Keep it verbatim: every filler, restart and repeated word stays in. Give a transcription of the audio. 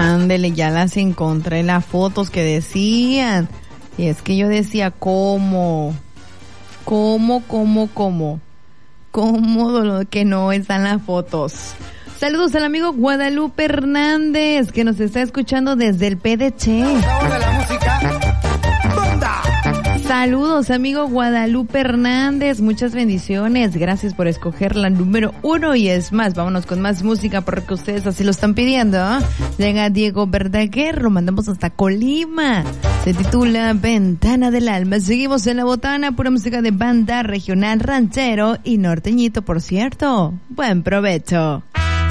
Ándele, ya las encontré, las fotos que decían. Y es que yo decía, ¿cómo? ¿Cómo, cómo, cómo? ¿Cómo que no están las fotos? Saludos al amigo Guadalupe Hernández, que nos está escuchando desde el P D Che. Saludos, amigo Guadalupe Hernández. Muchas bendiciones. Gracias por escoger la número uno. Y es más, vámonos con más música porque ustedes así lo están pidiendo. Llega Diego Verdaguer, lo mandamos hasta Colima. Se titula Ventana del Alma. Seguimos en la botana, pura música de banda regional, ranchero y norteñito, por cierto. Buen provecho.